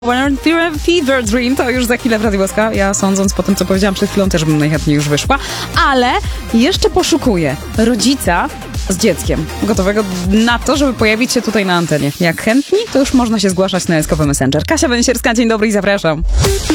Fever Dream to już za chwilę w Radiu Łaska. Ja sądząc po tym, co powiedziałam przed chwilą, też bym najchętniej już wyszła. Ale jeszcze poszukuję rodzica z dzieckiem gotowego na to, żeby pojawić się tutaj na antenie. Jak chętni, to już można się zgłaszać na Eskowy Messenger. Kasia Węsierska, dzień dobry i zapraszam.